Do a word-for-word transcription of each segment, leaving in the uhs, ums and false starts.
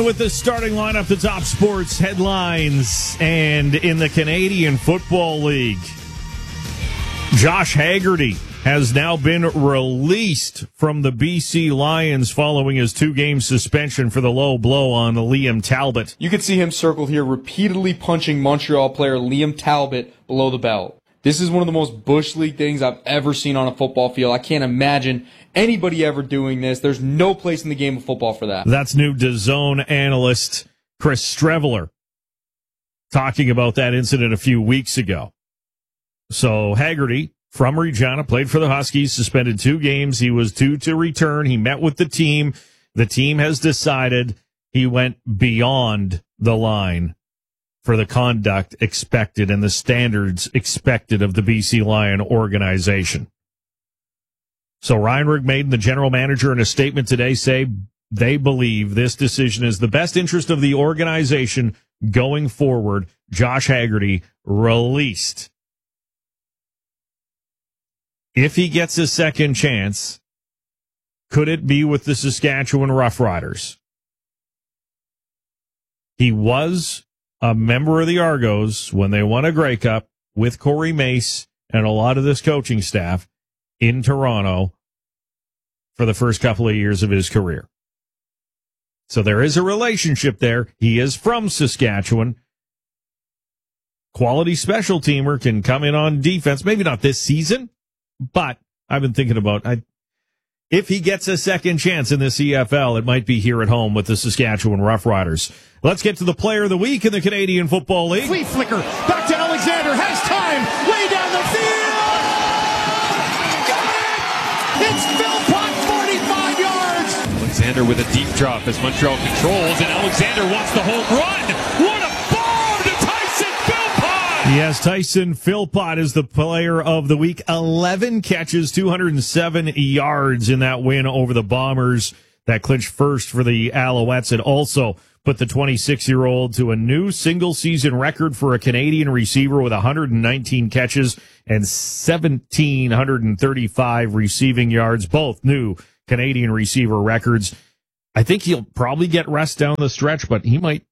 With the starting lineup, the top sports headlines, and in the Canadian Football League, Josh Haggerty has now been released from the B C Lions following his two-game suspension for the low blow on Liam Talbot. You can see him circled here, repeatedly punching Montreal player Liam Talbot below the belt. This is one of the most Bush League things I've ever seen on a football field. I can't imagine anybody ever doing this. There's no place in the game of football for that. That's new DAZN analyst Chris Streveler talking about that incident a few weeks ago. So Haggerty from Regina played for the Huskies, suspended two games. He was due to return. He met with the team. The team has decided he went beyond the line for the conduct expected and the standards expected of the B C Lion organization. So Ryan Rigmaiden, the general manager, in a statement today say they believe this decision is the best interest of the organization going forward. Josh Haggerty released. If he gets a second chance, could it be with the Saskatchewan Roughriders? He was a member of the Argos when they won a Grey Cup with Corey Mace and a lot of this coaching staff in Toronto for the first couple of years of his career. So there is a relationship there. He is from Saskatchewan. Quality special teamer, can come in on defense. Maybe not this season, but I've been thinking about I, if he gets a second chance in the C F L, it might be here at home with the Saskatchewan Roughriders. Let's get to the player of the week in the Canadian Football League. Flea flicker. Back to Alexander. Has time. Way down the field. It's Philpott, forty-five yards. Alexander with a deep drop as Montreal controls, and Alexander wants the home run. What a bomb to Tyson Philpott! Yes, Tyson Philpott is the player of the week. eleven catches, two hundred seven yards in that win over the Bombers that clinched first for the Alouettes, and also put the twenty-six-year-old to a new single-season record for a Canadian receiver with one hundred nineteen catches and one thousand seven hundred thirty-five receiving yards, both new Canadian receiver records. I think he'll probably get rest down the stretch, but he might.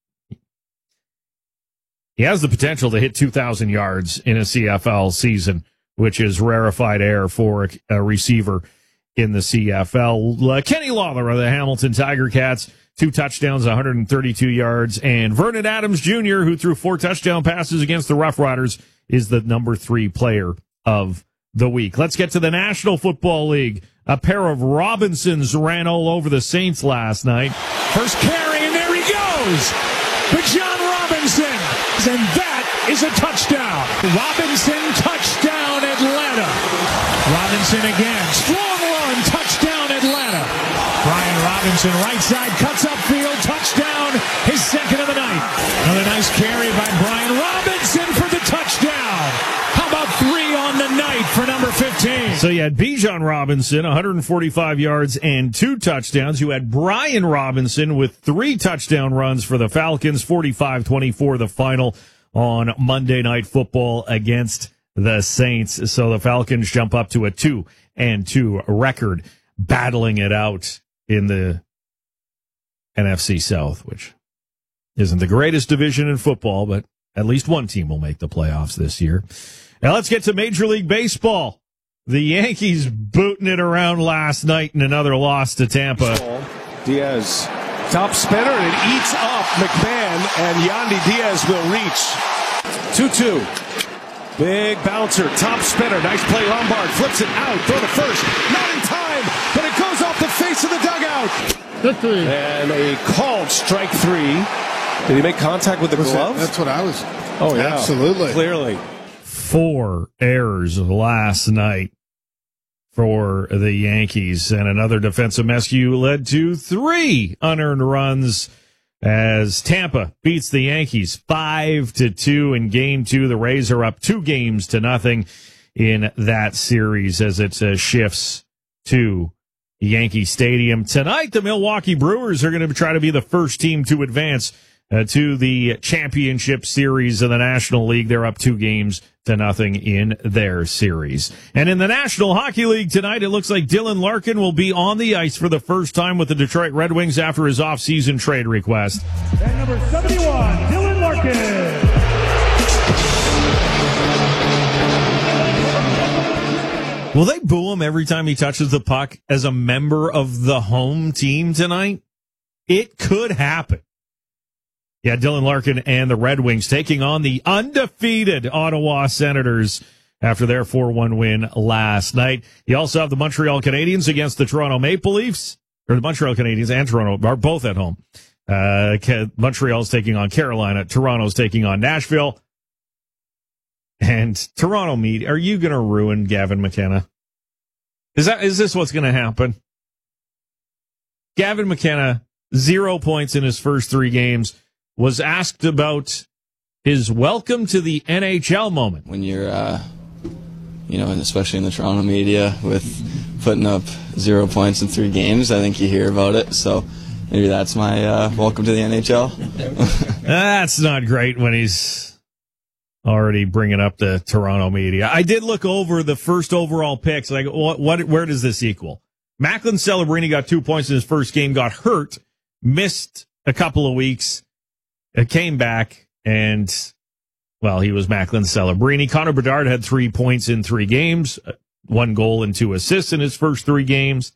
He has the potential to hit two thousand yards in a C F L season, which is rarefied air for a, a receiver in the C F L. Uh, Kenny Lawler of the Hamilton Tiger Cats, two touchdowns, one hundred thirty-two yards, and Vernon Adams Junior, who threw four touchdown passes against the Rough Riders, is the number three player of the week. Let's get to the National Football League. A pair of Robinsons ran all over the Saints last night. First carry, and there he goes. But John Robinson, and that is a touchdown. Robinson, touchdown, Atlanta. Robinson again, strong run, touchdown, Atlanta. Brian Robinson, right side, cuts upfield, touchdown, his second of the night. Another nice carry by Brian Robinson for the touchdown. How about three on the night for number fifteen? So you had Bijan Robinson, one hundred forty-five yards and two touchdowns. You had Brian Robinson with three touchdown runs for the Falcons, forty-five twenty-four the final on Monday Night Football against the Saints. So the Falcons jump up to a two and two record, battling it out in the N F C South, which isn't the greatest division in football, but at least one team will make the playoffs this year. Now let's get to Major League Baseball. The Yankees booting it around last night in another loss to Tampa. Diaz, top spinner, and it eats up McMahon, and Yandy Diaz will reach. two two. Big bouncer, top spinner, nice play. Lombard flips it out, throw to first, not in time, but it goes off the face of the dugout. Victory. And a called strike three. Did he make contact with the was glove? That, that's what I was. Oh, yeah. Absolutely. Clearly. Four errors last night for the Yankees, and another defensive miscue led to three unearned runs as Tampa beats the Yankees five to two in game two. The Rays are up two games to nothing in that series as it uh, shifts to Yankee Stadium. Tonight, the Milwaukee Brewers are going to try to be the first team to advance uh, to the championship series of the National League. They're up two games to nothing in their series. And in the National Hockey League tonight, it looks like Dylan Larkin will be on the ice for the first time with the Detroit Red Wings after his offseason trade request. And number seventy-one, Dylan Larkin. Will they boo him every time he touches the puck as a member of the home team tonight? It could happen. Yeah, Dylan Larkin and the Red Wings taking on the undefeated Ottawa Senators after their four one win last night. You also have the Montreal Canadiens against the Toronto Maple Leafs, or the Montreal Canadiens and Toronto are both at home. Uh, Montreal's taking on Carolina. Toronto's taking on Nashville. And Toronto media, are you going to ruin Gavin McKenna? Is that, is this what's going to happen? Gavin McKenna, zero points in his first three games, was asked about his welcome to the N H L moment. When you're, uh, you know, and especially in the Toronto media with putting up zero points in three games, I think you hear about it. So maybe that's my uh, welcome to the N H L. That's not great when he's already bringing up the Toronto media. I did look over the first overall picks. Like, what, what, where does this equal? Macklin Celebrini got two points in his first game, got hurt, missed a couple of weeks, it came back, and, well, he was Macklin Celebrini. Connor Bedard had three points in three games, one goal and two assists in his first three games.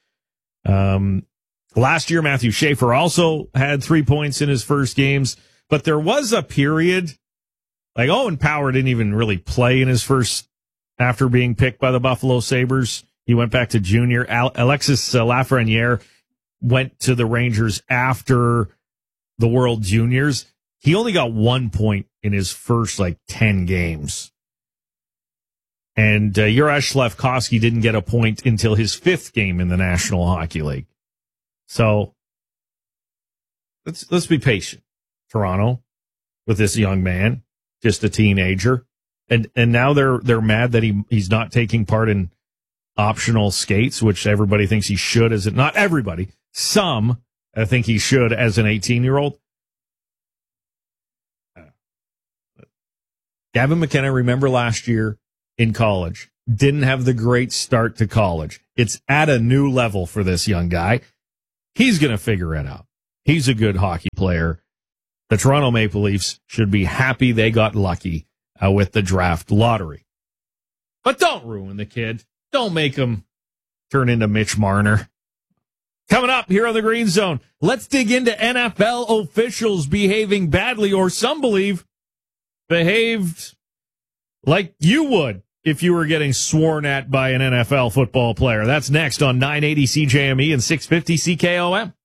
Um, last year, Matthew Schaefer also had three points in his first games, but there was a period. Like, Owen Power didn't even really play in his first, after being picked by the Buffalo Sabres. He went back to junior. Al- Alexis uh, Lafreniere went to the Rangers after the World Juniors. He only got one point in his first, like, ten games. And uh, Juraj Slafkovsky didn't get a point until his fifth game in the National Hockey League. So, let's let's be patient, Toronto, with this young man. Just a teenager, and and now they're they're mad that he he's not taking part in optional skates, which everybody thinks he should. As it not everybody, some I think he should as an eighteen year old. Gavin McKenna, remember last year in college, didn't have the great start to college. It's at a new level for this young guy. He's going to figure it out. He's a good hockey player. The Toronto Maple Leafs should be happy they got lucky uh, with the draft lottery. But don't ruin the kid. Don't make him turn into Mitch Marner. Coming up here on the Green Zone, let's dig into N F L officials behaving badly, or some believe behaved like you would if you were getting sworn at by an N F L football player. That's next on nine eighty C J M E and six fifty C K O M.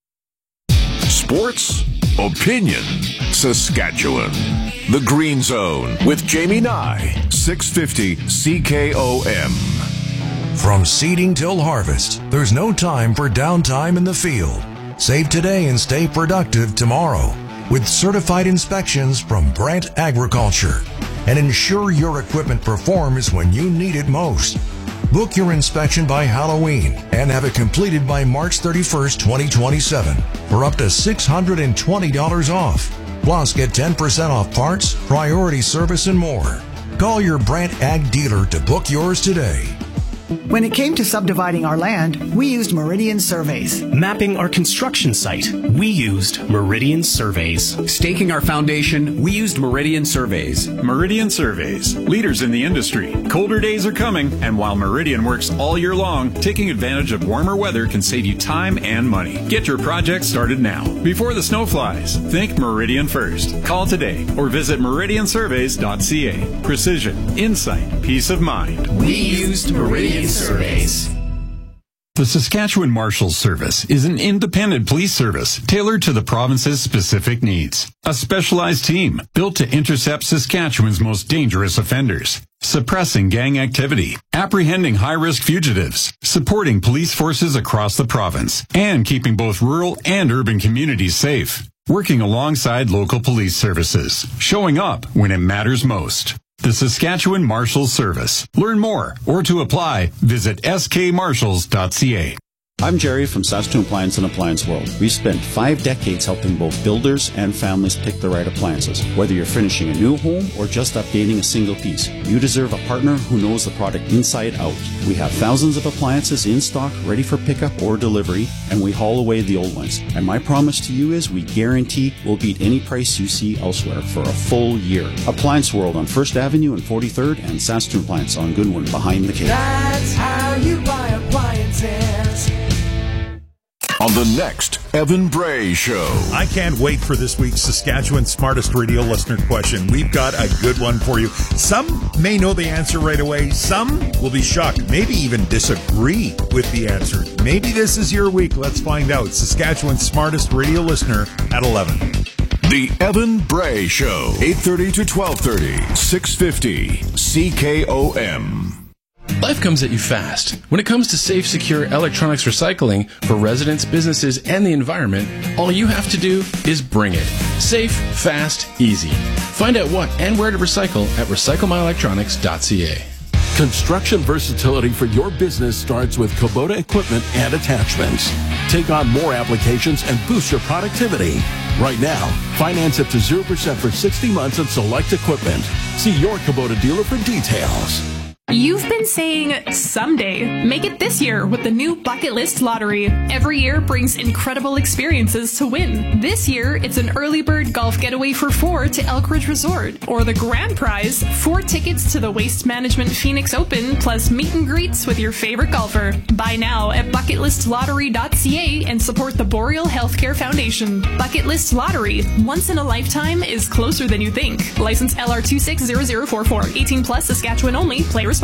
Sports, opinion, Saskatchewan. The Green Zone with Jamie Nye, six fifty C K O M. From seeding till harvest, there's no time for downtime in the field. Save today and stay productive tomorrow with certified inspections from Brandt Agriculture. And ensure your equipment performs when you need it most. Book your inspection by Halloween and have it completed by March thirty-first, twenty twenty-seven for up to six hundred twenty dollars off. Plus, get ten percent off parts, priority service, and more. Call your Brandt Ag dealer to book yours today. When it came to subdividing our land, we used Meridian Surveys. Mapping our construction site, we used Meridian Surveys. Staking our foundation, we used Meridian Surveys. Meridian Surveys, leaders in the industry. Colder days are coming, and while Meridian works all year long, taking advantage of warmer weather can save you time and money. Get your project started now, before the snow flies. Think Meridian first. Call today or visit meridian surveys dot c a. Precision, insight, peace of mind. We used Meridian Surveys. The Saskatchewan Marshals Service is an independent police service tailored to the province's specific needs. A specialized team built to intercept Saskatchewan's most dangerous offenders, suppressing gang activity, apprehending high-risk fugitives, supporting police forces across the province, and keeping both rural and urban communities safe. Working alongside local police services, showing up when it matters most. The Saskatchewan Marshals Service. Learn more or to apply, visit s k marshals dot c a. I'm Jerry from Saskatoon Appliance and Appliance World. We've spent five decades helping both builders and families pick the right appliances. Whether you're finishing a new home or just updating a single piece, you deserve a partner who knows the product inside out. We have thousands of appliances in stock, ready for pickup or delivery, and we haul away the old ones. And my promise to you is we guarantee we'll beat any price you see elsewhere for a full year. Appliance World on First Avenue and forty-third, and Saskatoon Appliance on Goodwin behind the cave. That's how you buy appliances. On the next Evan Bray Show. I can't wait for this week's Saskatchewan Smartest Radio Listener question. We've got a good one for you. Some may know the answer right away. Some will be shocked, maybe even disagree with the answer. Maybe this is your week. Let's find out. Saskatchewan Smartest Radio Listener at eleven. The Evan Bray Show, eight thirty to twelve thirty, six fifty C K O M. Life comes at you fast. When it comes to safe, secure electronics recycling for residents, businesses, and the environment, all you have to do is bring it. Safe, fast, easy. Find out what and where to recycle at recycle my electronics dot c a. Construction versatility for your business starts with Kubota equipment and attachments. Take on more applications and boost your productivity. Right now, finance up to zero percent for sixty months on select equipment. See your Kubota dealer for details. You've been saying someday. Make it this year with the new Bucket List Lottery. Every year brings incredible experiences to win. This year, it's an early bird golf getaway for four to Elk Ridge Resort. Or the grand prize, four tickets to the Waste Management Phoenix Open, plus meet and greets with your favorite golfer. Buy now at bucket list lottery dot c a and support the Boreal Healthcare Foundation. Bucket List Lottery, once in a lifetime, is closer than you think. License L R two six zero zero four four. eighteen plus, Saskatchewan only. Play responsibly.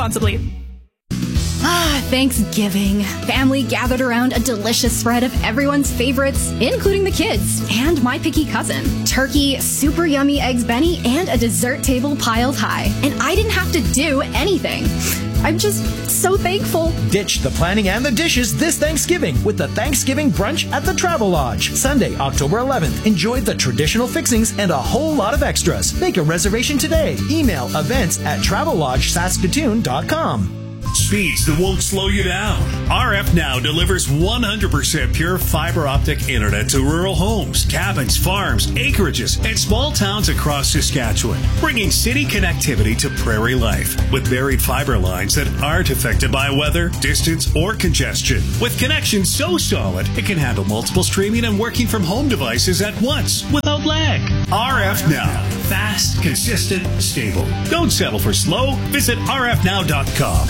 Ah, Thanksgiving. Family gathered around a delicious spread of everyone's favorites, including the kids and my picky cousin. Turkey, super yummy eggs Benny, and a dessert table piled high. And I didn't have to do anything. I'm just so thankful. Ditch the planning and the dishes this Thanksgiving with the Thanksgiving Brunch at the Travel Lodge. Sunday, October eleventh. Enjoy the traditional fixings and a whole lot of extras. Make a reservation today. Email events at travel lodge saskatoon dot com. Speeds that won't slow you down. R F Now delivers one hundred percent pure fiber optic internet to rural homes, cabins, farms, acreages, and small towns across Saskatchewan, bringing city connectivity to prairie life with buried fiber lines that aren't affected by weather, distance, or congestion. With connections so solid, it can handle multiple streaming and working from home devices at once without lag. R F Now. Fast, consistent, stable. Don't settle for slow. Visit r f now dot com.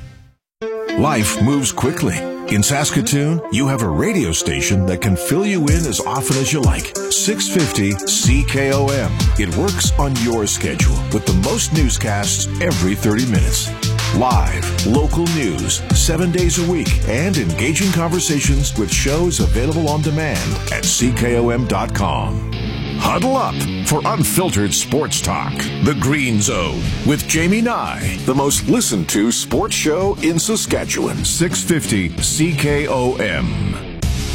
Life moves quickly. In Saskatoon, you have a radio station that can fill you in as often as you like. six fifty C K O M. It works on your schedule with the most newscasts every thirty minutes. Live, local news, seven days a week, and engaging conversations with shows available on demand at c k o m dot com. Huddle up for unfiltered sports talk. The Green Zone with Jamie Nye, the most listened to sports show in Saskatchewan. six fifty C K O M.